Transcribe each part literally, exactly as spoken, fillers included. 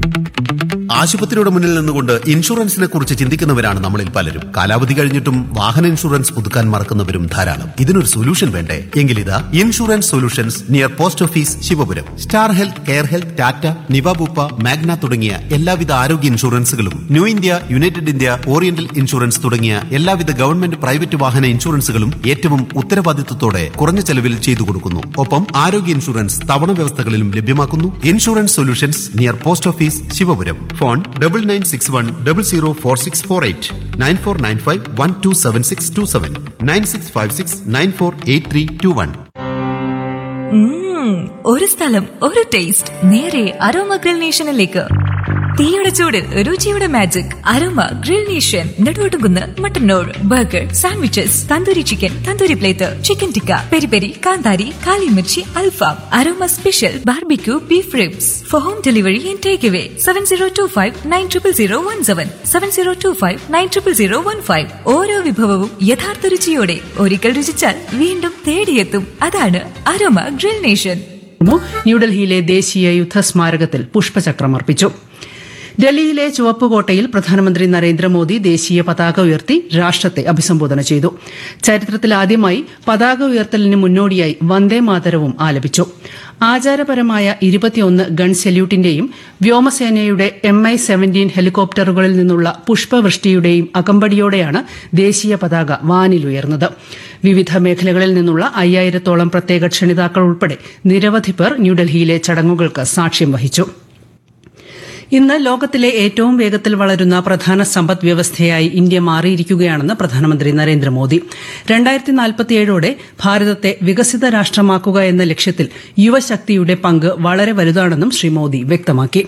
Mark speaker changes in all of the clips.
Speaker 1: ആശുപത്രിയുടെ മുന്നിൽ നിന്നുകൊണ്ട് ഇൻഷുറൻസിനെ കുറിച്ച് ചിന്തിക്കുന്നവരാണ് നമ്മളിൽ പലരും. കാലാവധി കഴിഞ്ഞിട്ടും വാഹന ഇൻഷുറൻസ് പുതുക്കാൻ മറക്കുന്നവരും ധാരാളം. ഇതിനൊരു സൊല്യൂഷൻ വേണ്ടേ? എങ്കിലിതാ insurance solutions near post office Sivapuram. Star health, care health, Tata, Niva Bupa, Magna തുടങ്ങിയ എല്ലാവിധ ആരോഗ്യ ഇൻഷുറൻസുകളും new India, United India, oriental insurance തുടങ്ങിയ എല്ലാവിധ ഗവൺമെന്റ് പ്രൈവറ്റ് വാഹന ഇൻഷുറൻസുകളും ഏറ്റവും ഉത്തരവാദിത്വത്തോടെ കുറഞ്ഞ ചെലവിൽ ചെയ്തു കൊടുക്കുന്നു. ഒപ്പം ആരോഗ്യ ഇൻഷുറൻസ് തവണ വ്യവസ്ഥകളിലും ലഭ്യമാക്കുന്നു. Insurance solutions near post office Sivapuram. Phone double nine six one double zero four six four eight, nine four nine five one two seven six to seven, nine six five six nine four eight three to one.
Speaker 2: ഒരു സ്ഥലം, ഒരു taste, നേരെ aroma grill നേഷനിലേക്ക്. തീയുടെ ചൂടിൽ രുചിയുടെ magic. Aroma grill nation, Neduvattukunnu, Mattannur. Burger, sandwiches, tandoori chicken, tandoori plate, chicken tikka, peri peri, കാന്താരി, കാലിമിർച്ചി, അൽഫാം. Aroma special barbecue beef ribs. Four home delivery and take away seven zero to five nine triple zero one seven, seven zero to five nine triple zero one five. ഓരോ വിഭവവും യഥാർത്ഥ രുചിയോടെ ഒരിക്കൽ രുചിച്ചാൽ വീണ്ടും തേടിയെത്തും. അതാണ് aroma grill nation.
Speaker 3: ന്യൂഡൽഹിയിലെ ദേശീയ യുദ്ധസ്മാരകത്തിൽ പുഷ്പചക്രം അർപ്പിച്ചു. ഡൽഹിയിലെ ചുവപ്പുകോട്ടയിൽ പ്രധാനമന്ത്രി നരേന്ദ്രമോദി ദേശീയ പതാക ഉയർത്തി രാഷ്ട്രത്തെ അഭിസംബോധന ചെയ്തു. ചരിത്രത്തിലാദ്യമായി പതാക ഉയർത്തലിന് മുന്നോടിയായി വന്ദേ മാതരവും ആലപിച്ചു. ആചാരപരമായ ഇരുപത്തിയൊന്ന് ഗൺ സല്യൂട്ടിന്റെയും വ്യോമസേനയുടെ എം ഐ സെവന്റീൻ ഹെലികോപ്റ്ററുകളിൽ നിന്നുള്ള പുഷ്പവൃഷ്ടിയുടെയും അകമ്പടിയോടെയാണ് ദേശീയ പതാക വാനിലുയർന്നത്. വിവിധ മേഖലകളിൽ നിന്നുള്ള അയ്യായിരത്തോളം പ്രത്യേക ക്ഷണിതാക്കൾ ഉൾപ്പെടെ നിരവധി പേർ ന്യൂഡൽഹിയിലെ ചടങ്ങുകൾക്ക് സാക്ഷ്യം വഹിച്ചു. ഇന്ന് ലോകത്തിലെ ഏറ്റവും വേഗത്തിൽ വളരുന്ന പ്രധാന സമ്പദ് വ്യവസ്ഥയായി ഇന്ത്യ മാറിയിരിക്കുകയാണെന്ന് പ്രധാനമന്ത്രി നരേന്ദ്രമോദി. രണ്ടായിരത്തി നാൽപ്പത്തിയേഴോടെ ഭാരതത്തെ വികസിത രാഷ്ട്രമാക്കുക എന്ന ലക്ഷ്യത്തിൽ യുവശക്തിയുടെ പങ്ക് വളരെ വലുതാണെന്നും ശ്രീ മോദി വ്യക്തമാക്കി.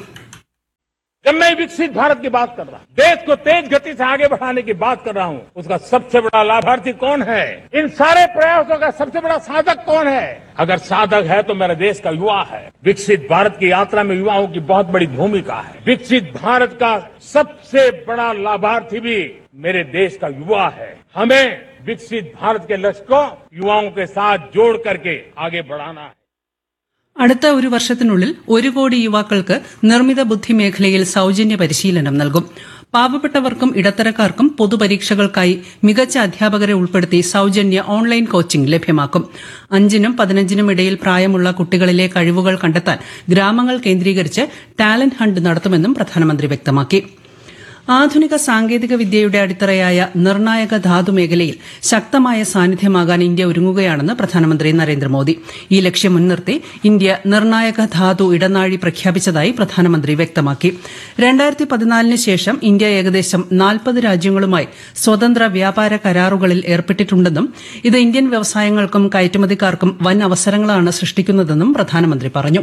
Speaker 4: जब मैं विकसित भारत की बात कर रहा हूं, देश को तेज गति से आगे बढ़ाने की बात कर रहा हूं, उसका सबसे बड़ा लाभार्थी कौन है? इन सारे प्रयासों का सबसे बड़ा साधक कौन है? अगर साधक है तो मेरे देश का युवा है. विकसित भारत की यात्रा में युवाओं की बहुत बड़ी भूमिका है. विकसित भारत का सबसे बड़ा लाभार्थी भी मेरे देश का युवा है. हमें विकसित भारत के लक्ष्य को युवाओं के साथ जोड़ करके आगे बढ़ाना है.
Speaker 3: അടുത്ത ഒരു വർഷത്തിനുള്ളിൽ ഒരു കോടി യുവാക്കൾക്ക് നിർമ്മിത ബുദ്ധി മേഖലയിൽ സൌജന്യ പരിശീലനം നൽകും. പാവപ്പെട്ടവർക്കും ഇടത്തരക്കാർക്കും പൊതുപരീക്ഷകൾക്കായി മികച്ച അധ്യാപകരെ ഉൾപ്പെടുത്തി സൌജന്യ ഓൺലൈൻ കോച്ചിംഗ് ലഭ്യമാക്കും. അഞ്ചിനും പതിനഞ്ചിനും ഇടയിൽ പ്രായമുള്ള കുട്ടികളിലെ കഴിവുകൾ കണ്ടെത്താൻ ഗ്രാമങ്ങൾ കേന്ദ്രീകരിച്ച് ടാലന്റ് ഹണ്ട് നടത്തുമെന്നും പ്രധാനമന്ത്രി വ്യക്തമാക്കി. ആധുനിക സാങ്കേതിക വിദ്യയുടെ അടിത്തറയായ നിർണായക ധാതു മേഖലയിൽ ശക്തമായ സാന്നിധ്യമാകാൻ ഇന്ത്യ ഒരുങ്ങുകയാണെന്ന് പ്രധാനമന്ത്രി നരേന്ദ്രമോദി. ഈ ലക്ഷ്യം മുൻനിർത്തി ഇന്ത്യ നിർണായക ധാതു ഇടനാഴി പ്രഖ്യാപിച്ചതായി പ്രധാനമന്ത്രി വ്യക്തമാക്കി. രണ്ടായിരത്തി പതിനാലിന് ശേഷം ഇന്ത്യ ഏകദേശം നാൽപ്പത് രാജ്യങ്ങളുമായി സ്വതന്ത്ര വ്യാപാര കരാറുകളിൽ ഏർപ്പെട്ടിട്ടുണ്ടെന്നും ഇത് ഇന്ത്യൻ വ്യവസായങ്ങൾക്കും കയറ്റുമതിക്കാർക്കും വൻ അവസരങ്ങളാണ് സൃഷ്ടിക്കുന്നതെന്നും പ്രധാനമന്ത്രി പറഞ്ഞു.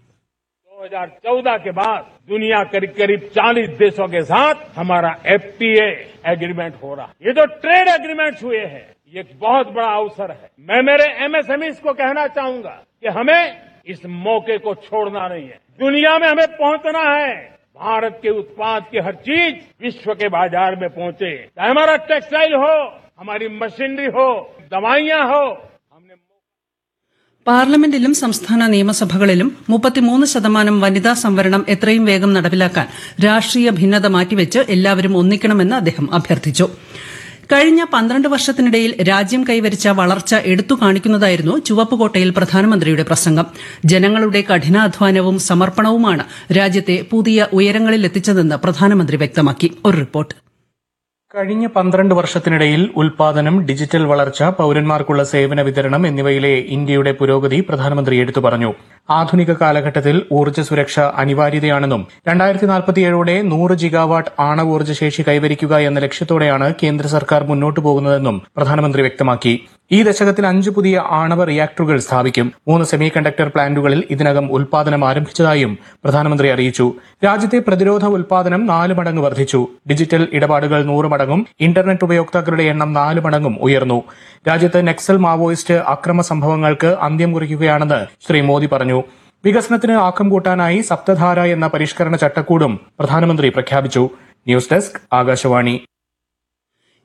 Speaker 4: दो हज़ार चौदह के बाद दुनिया करीब करीब चालीस देशों के साथ हमारा एफ टी ए एग्रीमेंट हो रहा है. ये जो ट्रेड एग्रीमेंट्स हुए हैं, ये एक बहुत बड़ा अवसर है. मैं मेरे एम एस एम ईज़ को कहना चाहूंगा कि हमें इस मौके को छोड़ना नहीं है. दुनिया में हमें पहुंचना है. भारत के उत्पाद की हर चीज विश्व के बाजार में पहुंचे. चाहे हमारा टेक्सटाइल हो, हमारी मशीनरी हो, दवाइयां हो.
Speaker 3: പാർലമെന്റിലും സംസ്ഥാന നിയമസഭകളിലും മുപ്പത്തിമൂന്ന് ശതമാനം വനിതാ സംവരണം എത്രയും വേഗം നടപ്പിലാക്കാൻ രാഷ്ട്രീയ ഭിന്നത മാറ്റിവെച്ച് എല്ലാവരും ഒന്നിക്കണമെന്ന് അദ്ദേഹം അഭ്യർത്ഥിച്ചു. കഴിഞ്ഞ പന്ത്രണ്ട് വർഷത്തിനിടയിൽ രാജ്യം കൈവരിച്ച വളർച്ച എടുത്തു കാണിക്കുന്നതായിരുന്നു ചുവപ്പുകോട്ടയിൽ പ്രധാനമന്ത്രിയുടെ പ്രസംഗം. ജനങ്ങളുടെ കഠിനാധ്വാനവും സമർപ്പണവുമാണ് രാജ്യത്തെ പുതിയ ഉയരങ്ങളിലെത്തിച്ചതെന്ന് പ്രധാനമന്ത്രി വ്യക്തമാക്കി. ഒരു റിപ്പോർട്ട്.
Speaker 5: കഴിഞ്ഞ പന്ത്രണ്ട് വർഷത്തിനിടയിൽ ഉൽപാദനം, ഡിജിറ്റൽ വളർച്ച, പൌരന്മാർക്കുള്ള സേവന വിതരണം എന്നിവയിലെ ഇന്ത്യയുടെ പുരോഗതി പ്രധാനമന്ത്രി എടുത്തു പറഞ്ഞു. ആധുനിക കാലഘട്ടത്തിൽ ഊർജ്ജ സുരക്ഷ അനിവാര്യതയാണെന്നും രണ്ടായിരത്തി നാൽപ്പത്തിയേഴോടെ നൂറ് ജിഗാവാട്ട് ആണവോർജ്ജ ശേഷി കൈവരിക്കുക എന്ന ലക്ഷ്യത്തോടെയാണ് കേന്ദ്ര സർക്കാർ മുന്നോട്ടു പോകുന്നതെന്നും പ്രധാനമന്ത്രി വ്യക്തമാക്കി. ഈ ദശകത്തിൽ അഞ്ച് പുതിയ ആണവ റിയാക്ടറുകൾ സ്ഥാപിക്കും. മൂന്ന് സെമി കണ്ടക്ടർ പ്ലാന്റുകളിൽ ഇതിനകം ഉൽപാദനം ആരംഭിച്ചതായും പ്രധാനമന്ത്രി അറിയിച്ചു. രാജ്യത്തെ പ്രതിരോധ ഉൽപാദനം നാല് മടങ്ങ് വർദ്ധിച്ചു. ഡിജിറ്റൽ ഇടപാടുകൾ നൂറ് മടങ്ങും ഇന്റർനെറ്റ് ഉപയോക്താക്കളുടെ എണ്ണം നാല് മടങ്ങും ഉയർന്നു. രാജ്യത്ത് നക്സൽ മാവോയിസ്റ്റ് അക്രമ സംഭവങ്ങൾക്ക് അന്ത്യം കുറിക്കുകയാണെന്ന് ശ്രീ മോദി പറഞ്ഞു. വികസനത്തിന് ആക്കം കൂട്ടാനായി സപ്തധാര എന്ന പരിഷ്കരണ ചട്ടക്കൂടും പ്രധാനമന്ത്രി പ്രഖ്യാപിച്ചു. News desk, Akashvani.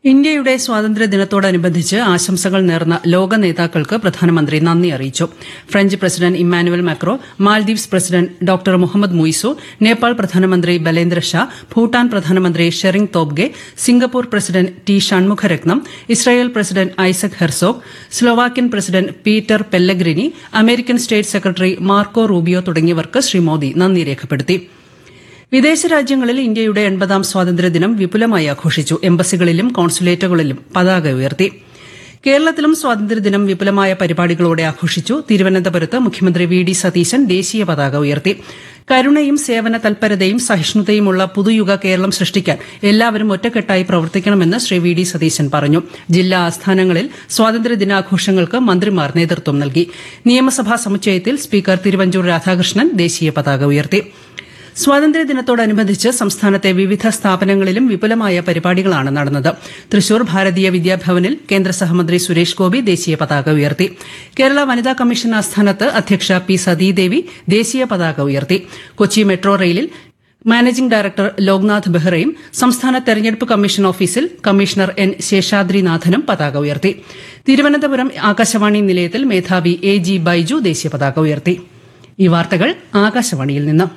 Speaker 3: ഇന്ത്യയുടെ സ്വാതന്ത്ര്യദിനത്തോടനുബന്ധിച്ച് ആശംസകൾ നേർന്ന ലോക നേതാക്കൾക്ക് പ്രധാനമന്ത്രി നന്ദി അറിയിച്ചു. French president Emmanuel macro, Maldives president doctor Muhammad Muizzu, Nepal പ്രധാനമന്ത്രി ബലേന്ദ്ര ഷാ, ഭൂട്ടാൻ പ്രധാനമന്ത്രി Schering Tobgay, Singapore president T Shanmugaratnam, Israel president Isaac Herzog, Slovakian president Peter Pellegrini, American state secretary Marco Rubio തുടങ്ങിയവർക്ക് ശ്രീ മോദി നന്ദി രേഖപ്പെടുത്തി. വിദേശ രാജ്യങ്ങളിൽ ഇന്ത്യയുടെ എൺപതാം സ്വാതന്ത്ര്യദിനം വിപുലമായി ആഘോഷിച്ചു. എംബസികളിലും കോൺസുലേറ്റുകളിലും പതാക ഉയർത്തി. കേരളത്തിലും സ്വാതന്ത്ര്യദിനം വിപുലമായ പരിപാടികളോടെ ആഘോഷിച്ചു. തിരുവനന്തപുരത്ത് മുഖ്യമന്ത്രി വി ഡി സതീശൻ ദേശീയ പതാക ഉയർത്തി. കരുണയും സേവന തൽപരതയും സഹിഷ്ണുതയുമുള്ള പുതുയുഗ കേരളം സൃഷ്ടിക്കാൻ എല്ലാവരും ഒറ്റക്കെട്ടായി പ്രവർത്തിക്കണമെന്ന് ശ്രീ വി ഡി സതീശൻ പറഞ്ഞു. ജില്ലാ ആസ്ഥാനങ്ങളിൽ സ്വാതന്ത്ര്യദിനാഘോഷങ്ങൾക്ക് മന്ത്രിമാർ നേതൃത്വം നൽകി. നിയമസഭാ സമുച്ചയത്തിൽ സ്പീക്കർ തിരുവഞ്ചൂർ രാധാകൃഷ്ണൻ ദേശീയ പതാക ഉയർത്തി. സ്വാതന്ത്ര്യദിനത്തോടനുബന്ധിച്ച് സംസ്ഥാനത്തെ വിവിധ സ്ഥാപനങ്ങളിലും വിപുലമായ പരിപാടികളാണ് നടന്നത്. തൃശൂർ ഭാരതീയ വിദ്യാഭവനിൽ കേന്ദ്ര സഹമന്ത്രി സുരേഷ് ഗോപി ദേശീയ പതാക ഉയർത്തി. കേരള വനിതാ കമ്മീഷൻ ആസ്ഥാനത്ത് അധ്യക്ഷ പി സതീദേവി ദേശീയ പതാക ഉയർത്തി. Kochi metro റെയിലിൽ managing director Loknath ബെഹ്റയും സംസ്ഥാന തെരഞ്ഞെടുപ്പ് കമ്മീഷൻ ഓഫീസിൽ കമ്മീഷണർ എൻ ശേഷാദ്രിനാഥനും പതാക ഉയർത്തി. തിരുവനന്തപുരം ആകാശവാണി നിലയത്തിൽ മേധാവി എ ജി ബൈജു ദേശീയ പതാക ഉയർത്തി. ഈ വാർത്തകൾ ആകാശവാണിയിൽ നിന്ന്.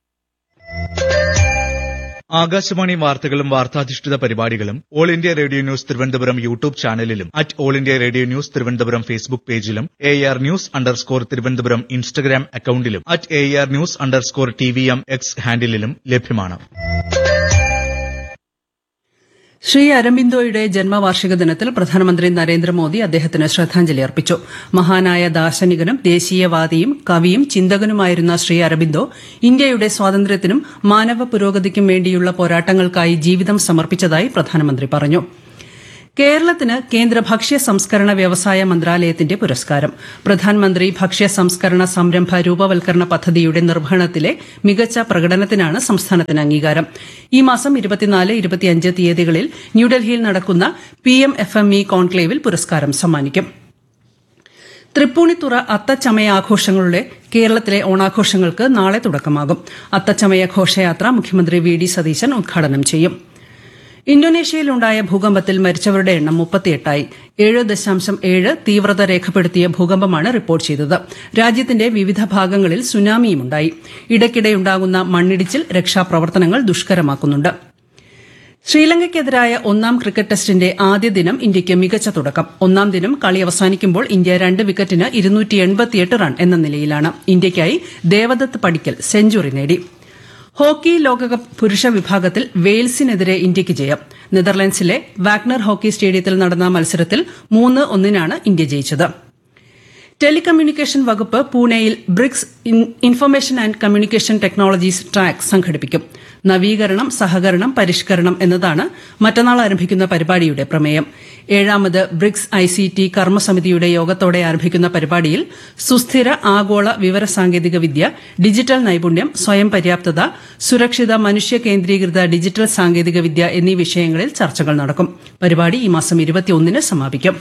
Speaker 6: ആകാശവാണി വാർത്തകളും വാർത്താധിഷ്ഠിത പരിപാടികളും all India radio news Thiruvananthapuram YouTube ചാനലിലും at all India radio news Thiruvananthapuram Facebook പേജിലും A R news underscore Thiruvananthapuram Instagram അക്കൌണ്ടിലും at A R news underscore T V M X ഹാൻഡിലും ലഭ്യമാണ്.
Speaker 3: ശ്രീ അരബിന്ദോയുടെ ജന്മവാർഷിക ദിനത്തിൽ പ്രധാനമന്ത്രി നരേന്ദ്രമോദി അദ്ദേഹത്തിന് ശ്രദ്ധാഞ്ജലി അർപ്പിച്ചു. മഹാനായ ദാർശനികനും ദേശീയവാദിയും കവിയും ചിന്തകനുമായിരുന്ന ശ്രീ അരബിന്ദോ ഇന്ത്യയുടെ സ്വാതന്ത്ര്യത്തിനും മാനവ പുരോഗതിക്കും വേണ്ടിയുള്ള പോരാട്ടങ്ങൾക്കായി ജീവിതം സമർപ്പിച്ചതായി പ്രധാനമന്ത്രി പറഞ്ഞു. കേരളത്തിന് കേന്ദ്ര ഭക്ഷ്യ സംസ്കരണ വ്യവസായ മന്ത്രാലയത്തിന്റെ പുരസ്കാരം. പ്രധാനമന്ത്രി ഭക്ഷ്യ സംസ്കരണ സംരംഭ രൂപവൽക്കരണ പദ്ധതിയുടെ നിർവഹണത്തിലെ മികച്ച പ്രകടനത്തിനാണ് സംസ്ഥാനത്തിന് അംഗീകാരം. ഈ മാസം ഇരുപത്തിനാല് ഇരുപത്തിയഞ്ച് തീയതികളിൽ ന്യൂഡൽഹിയിൽ നടക്കുന്ന P M F M E കോൺക്ലേവിൽ പുരസ്കാരം സമ്മാനിക്കും. തൃപ്പൂണിത്തുറ അത്തച്ചമയ ആഘോഷങ്ങളുടെ കേരളത്തിലെ ഓണാഘോഷങ്ങൾക്ക് നാളെ തുടക്കമാകും. അത്തച്ചമയ ഘോഷയാത്ര മുഖ്യമന്ത്രി വി ഡി സതീശൻ ഉദ്ഘാടനം ചെയ്യും. ഇന്തോനേഷ്യയിലുണ്ടായ ഭൂകമ്പത്തിൽ മരിച്ചവരുടെ എണ്ണം മുപ്പത്തിയെട്ടായി. ഏഴ് ദശാംശം ഏഴ് തീവ്രത രേഖപ്പെടുത്തിയ ഭൂകമ്പമാണ് റിപ്പോർട്ട് ചെയ്തത്. രാജ്യത്തിന്റെ വിവിധ ഭാഗങ്ങളിൽ സുനാമിയുമുണ്ടായി. ഇടയ്ക്കിടെയുണ്ടാകുന്ന മണ്ണിടിച്ചിൽ രക്ഷാപ്രവർത്തനങ്ങൾ ദുഷ്കരമാക്കുന്നുണ്ട്. ശ്രീലങ്കയ്ക്കെതിരായ ഒന്നാം ക്രിക്കറ്റ് ടെസ്റ്റിന്റെ ആദ്യ ദിനം ഇന്ത്യയ്ക്ക് മികച്ച തുടക്കം. ഒന്നാം ദിനം കളി അവസാനിക്കുമ്പോൾ ഇന്ത്യ രണ്ട് വിക്കറ്റിന് ഇരുന്നൂറ്റി എൺപത്തിയെട്ട് റൺ എന്ന നിലയിലാണ്. ഇന്ത്യയ്ക്കായി ദേവദത്ത് പടിക്കൽ സെഞ്ചുറി നേടി. ഹോക്കി ലോകകപ്പ് പുരുഷ വിഭാഗത്തിൽ വെയിൽസിനെതിരെ ഇന്ത്യയ്ക്ക് ജയം. നെതർലൻഡ്സിലെ വാഗ്നർ ഹോക്കി സ്റ്റേഡിയത്തിൽ നടന്ന മത്സരത്തിൽ മൂന്ന് ഒന്നിനാണ് ഇന്ത്യ ജയിച്ചത്. ടെലികമ്മ്യൂണിക്കേഷൻ വകുപ്പ് പൂനെയിൽ BRICS information and communication technologies track സംഘടിപ്പിക്കും. നവീകരണം, സഹകരണം, പരിഷ്കരണം എന്നതാണ് മറ്റന്നാൾ ആരംഭിക്കുന്ന പരിപാടിയുടെ പ്രമേയം. ഏഴാമത് ബ്രിക്സ് ഐ സി ടി കർമ്മസമിതിയുടെ യോഗത്തോടെ ആരംഭിക്കുന്ന പരിപാടിയിൽ സുസ്ഥിര ആഗോള വിവര സാങ്കേതിക വിദ്യ, ഡിജിറ്റൽ നൈപുണ്യം, സ്വയം പര്യാപ്തത, സുരക്ഷിത മനുഷ്യ കേന്ദ്രീകൃത ഡിജിറ്റൽ സാങ്കേതിക വിദ്യ എന്നീ വിഷയങ്ങളിൽ ചർച്ചകൾ നടക്കും. പരിപാടി ഈ മാസം ഇരുപത്തിയൊന്നിന് സമാപിക്കും.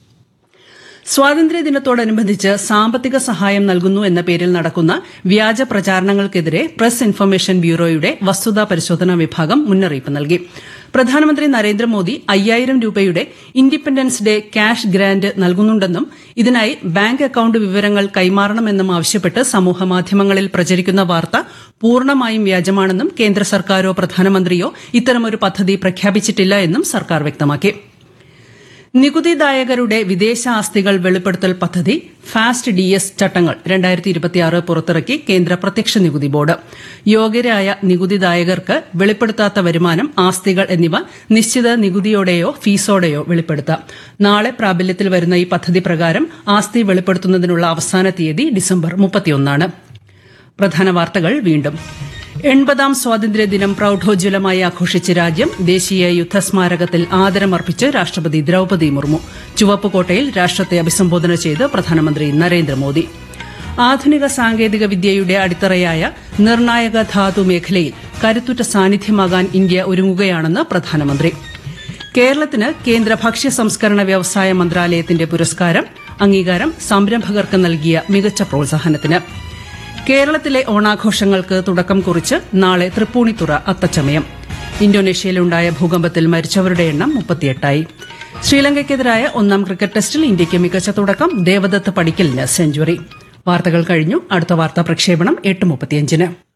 Speaker 3: സ്വാതന്ത്ര്യദിനത്തോടനുബന്ധിച്ച് സാമ്പത്തിക സഹായം നൽകുന്നു എന്ന പേരിൽ നടക്കുന്ന വ്യാജ പ്രചാരണങ്ങൾക്കെതിരെ പ്രസ് ഇൻഫർമേഷൻ ബ്യൂറോയുടെ വസ്തുതാ പരിശോധനാ വിഭാഗം മുന്നറിയിപ്പ് നൽകി. പ്രധാനമന്ത്രി നരേന്ദ്രമോദി അയ്യായിരം രൂപയുടെ ഇൻഡിപെൻഡൻസ് ഡേ ക്യാഷ് ഗ്രാന്റ് നൽകുന്നുണ്ടെന്നും ഇതിനായി ബാങ്ക് അക്കൌണ്ട് വിവരങ്ങൾ കൈമാറണമെന്നും ആവശ്യപ്പെട്ട് സമൂഹമാധ്യമങ്ങളിൽ പ്രചരിക്കുന്ന വാർത്ത പൂർണ്ണമായും വ്യാജമാണെന്നും കേന്ദ്ര സർക്കാരോ പ്രധാനമന്ത്രിയോ ഇത്തരമൊരു പദ്ധതി പ്രഖ്യാപിച്ചിട്ടില്ല എന്നും സർക്കാർ വ്യക്തമാക്കി. നികുതിദായകരുടെ വിദേശ ആസ്തികൾ വെളിപ്പെടുത്തൽ പദ്ധതി ഫാസ്റ്റ് ഡി എസ് ചട്ടങ്ങൾ രണ്ടായിരത്തി ഇരുപത്തിയാറ് പുറത്തിറക്കി കേന്ദ്ര പ്രത്യക്ഷ നികുതി ബോർഡ്. യോഗ്യരായ നികുതിദായകർക്ക് വെളിപ്പെടുത്താത്ത വരുമാനം, ആസ്തികൾ എന്നിവ നിശ്ചിത നികുതിയോടെയോ ഫീസോടെയോ വെളിപ്പെടുത്താം. നാളെ പ്രാബല്യത്തിൽ വരുന്ന ഈ പദ്ധതി പ്രകാരം ആസ്തി വെളിപ്പെടുത്തുന്നതിനുള്ള അവസാന തീയതി ഡിസംബർ മുപ്പത്തിയൊന്നാണ്. പ്രധാന വാർത്തകൾ വീണ്ടും. എൺപതാം സ്വാതന്ത്ര്യദിനം പ്രൌഢോജ്വലമായി ആഘോഷിച്ച് രാജ്യം. ദേശീയ യുദ്ധസ്മാരകത്തിൽ ആദരമർപ്പിച്ച് രാഷ്ട്രപതി ദ്രൌപദി മുർമു. ചുവപ്പുകോട്ടയിൽ രാഷ്ട്രത്തെ അഭിസംബോധന ചെയ്ത് പ്രധാനമന്ത്രി നരേന്ദ്രമോദി. ആധുനിക സാങ്കേതിക വിദ്യയുടെ അടിത്തറയായ നിർണായക ധാതു മേഖലയിൽ കരുത്തുറ്റ സാന്നിധ്യമാകാൻ ഇന്ത്യ ഒരുങ്ങുകയാണെന്ന് പ്രധാനമന്ത്രി. കേരളത്തിന് കേന്ദ്ര ഭക്ഷ്യ സംസ്കരണ വ്യവസായ മന്ത്രാലയത്തിന്റെ പുരസ്കാരം. അംഗീകാരം സംരംഭകർക്ക് നൽകിയ മികച്ച പ്രോത്സാഹനത്തിന്. കേരളത്തിലെ ഓണാഘോഷങ്ങൾക്ക് തുടക്കം കുറിച്ച് നാളെ തൃപ്പൂണിത്തുറ അത്തച്ചമയം. ഇന്തോനേഷ്യയിലുണ്ടായ ഭൂകമ്പത്തിൽ മരിച്ചവരുടെ എണ്ണം മുപ്പത്തിയെട്ടായി. ശ്രീലങ്കയ്ക്കെതിരായ ഒന്നാം ക്രിക്കറ്റ് ടെസ്റ്റിൽ ഇന്ത്യയ്ക്ക് മികച്ച തുടക്കം. ദേവദത്ത് പടിക്കലിന് സെഞ്ചുറി. വാർത്തകൾ കഴിഞ്ഞു. അടുത്ത വാർത്താ പ്രക്ഷേപണം എട്ട് മുപ്പത്തിയഞ്ചിന്.